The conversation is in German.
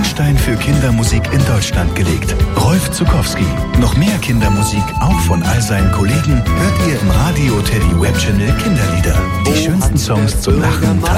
Grundstein für Kindermusik in Deutschland gelegt. Rolf Zuckowski. Noch mehr Kindermusik, auch von all seinen Kollegen, hört ihr im Radio Teddy Web Channel Kinderlieder. Die schönsten Songs zum Lachen,